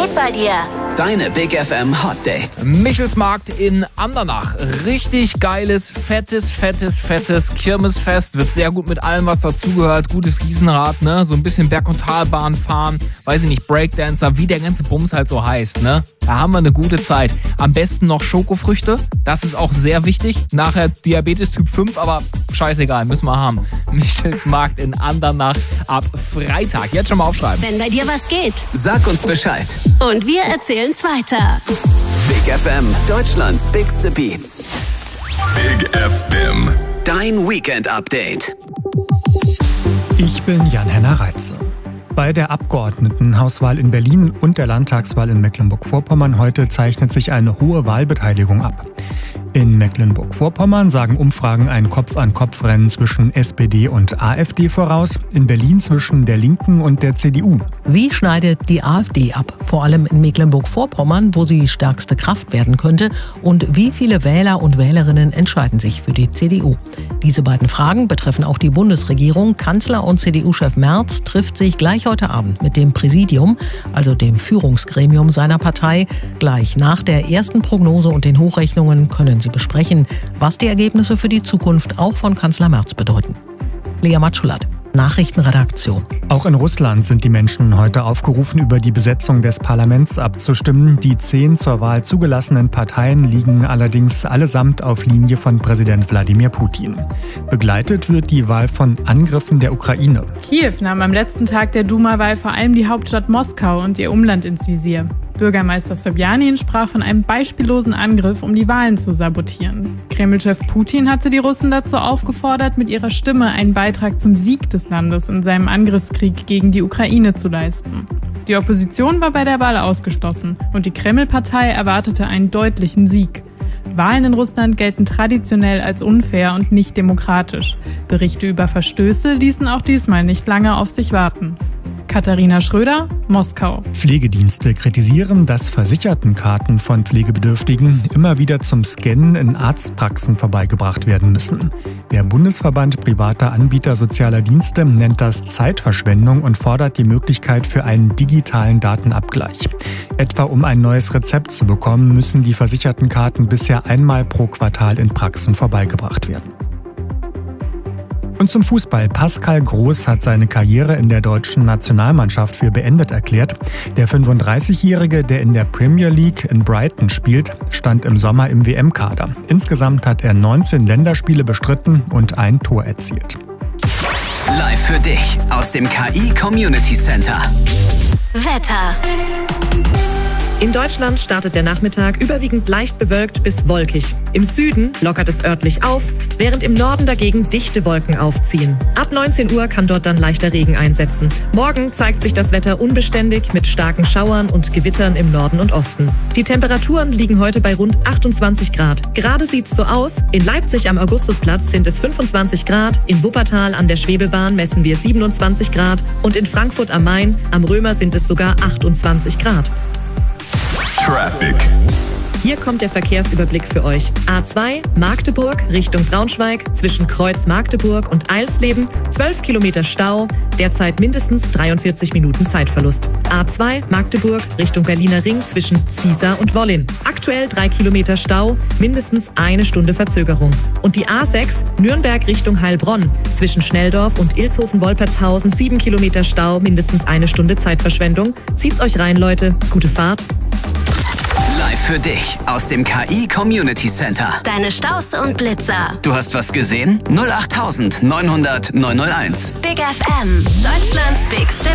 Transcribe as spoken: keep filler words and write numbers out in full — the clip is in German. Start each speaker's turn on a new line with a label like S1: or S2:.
S1: geht bei dir?
S2: Deine Big F M Hot Dates.
S3: Michelsmarkt in Andernach. Richtig geiles, fettes, fettes, fettes Kirmesfest. Wird sehr gut mit allem, was dazugehört. Gutes Riesenrad, ne? So ein bisschen Berg- und Talbahn fahren. Weiß ich nicht, Breakdancer, wie der ganze Bums halt so heißt, ne? Da haben wir eine gute Zeit. Am besten noch Schokofrüchte. Das ist auch sehr wichtig. Nachher Diabetes Typ fünf, aber scheißegal, müssen wir haben. Michelsmarkt in Andernach ab Freitag. Jetzt schon mal aufschreiben.
S1: Wenn bei dir was geht.
S2: Sag uns Bescheid.
S1: Und wir erzählen's weiter.
S2: Big F M, Deutschlands bigste Beats.
S4: Big F M.
S2: Dein Weekend-Update.
S5: Ich bin Jan-Henner Reitze. Bei der Abgeordnetenhauswahl in Berlin und der Landtagswahl in Mecklenburg-Vorpommern heute zeichnet sich eine hohe Wahlbeteiligung ab. In Mecklenburg-Vorpommern sagen Umfragen ein Kopf-an-Kopf-Rennen zwischen S P D und A f D voraus, in Berlin zwischen der Linken und der C D U.
S6: Wie schneidet die AfD ab? Vor allem in Mecklenburg-Vorpommern, wo sie stärkste Kraft werden könnte. Und wie viele Wähler und Wählerinnen entscheiden sich für die C D U? Diese beiden Fragen betreffen auch die Bundesregierung. Kanzler und C D U-Chef Merz trifft sich gleich heute Abend mit dem Präsidium, also dem Führungsgremium seiner Partei. Gleich nach der ersten Prognose und den Hochrechnungen können sie besprechen, was die Ergebnisse für die Zukunft auch von Kanzler Merz bedeuten. Lea Matschulat, Nachrichtenredaktion.
S5: Auch in Russland sind die Menschen heute aufgerufen, über die Besetzung des Parlaments abzustimmen. Die zehn zur Wahl zugelassenen Parteien liegen allerdings allesamt auf Linie von Präsident Wladimir Putin. Begleitet wird die Wahl von Angriffen der Ukraine.
S7: Kiew nahm am letzten Tag der Duma-Wahl vor allem die Hauptstadt Moskau und ihr Umland ins Visier. Bürgermeister Sobjanin sprach von einem beispiellosen Angriff, um die Wahlen zu sabotieren. Kreml-Chef Putin hatte die Russen dazu aufgefordert, mit ihrer Stimme einen Beitrag zum Sieg des Landes in seinem Angriffskrieg gegen die Ukraine zu leisten. Die Opposition war bei der Wahl ausgeschlossen und die Kreml-Partei erwartete einen deutlichen Sieg. Wahlen in Russland gelten traditionell als unfair und nicht demokratisch. Berichte über Verstöße ließen auch diesmal nicht lange auf sich warten. Katharina Schröder, Moskau.
S5: Pflegedienste kritisieren, dass Versichertenkarten von Pflegebedürftigen immer wieder zum Scannen in Arztpraxen vorbeigebracht werden müssen. Der Bundesverband privater Anbieter sozialer Dienste nennt das Zeitverschwendung und fordert die Möglichkeit für einen digitalen Datenabgleich. Etwa um ein neues Rezept zu bekommen, müssen die Versichertenkarten bisher einmal pro Quartal in Praxen vorbeigebracht werden. Und zum Fußball. Pascal Groß hat seine Karriere in der deutschen Nationalmannschaft für beendet erklärt. Der fünfunddreißigjährige, der in der Premier League in Brighton spielt, stand im Sommer im W M-Kader. Insgesamt hat er neunzehn Länderspiele bestritten und ein Tor erzielt.
S2: Live für dich aus dem K I Community Center.
S1: Wetter.
S8: In Deutschland startet der Nachmittag überwiegend leicht bewölkt bis wolkig. Im Süden lockert es örtlich auf, während im Norden dagegen dichte Wolken aufziehen. Ab neunzehn Uhr kann dort dann leichter Regen einsetzen. Morgen zeigt sich das Wetter unbeständig mit starken Schauern und Gewittern im Norden und Osten. Die Temperaturen liegen heute bei rund achtundzwanzig Grad. Gerade sieht's so aus. In Leipzig am Augustusplatz sind es fünfundzwanzig Grad, in Wuppertal an der Schwebebahn messen wir siebenundzwanzig Grad und in Frankfurt am Main am Römer sind es sogar achtundzwanzig Grad.
S4: Traffic.
S8: Hier kommt der Verkehrsüberblick für euch. A zwei Magdeburg Richtung Braunschweig zwischen Kreuz Magdeburg und Eilsleben. zwölf Kilometer Stau, derzeit mindestens dreiundvierzig Minuten Zeitverlust. A zwei Magdeburg Richtung Berliner Ring zwischen Ziesar und Wollin. Aktuell drei Kilometer Stau, mindestens eine Stunde Verzögerung. Und die A sechs Nürnberg Richtung Heilbronn zwischen Schnelldorf und Ilshofen-Wolpertshausen. sieben Kilometer Stau, mindestens eine Stunde Zeitverschwendung. Zieht's euch rein, Leute. Gute Fahrt.
S2: Live für dich aus dem K I Community Center.
S1: Deine Staus und Blitzer.
S2: Du hast was gesehen? null acht neunhundert neunhundert neunhunderteins.
S1: Big F M. Deutschlands bigste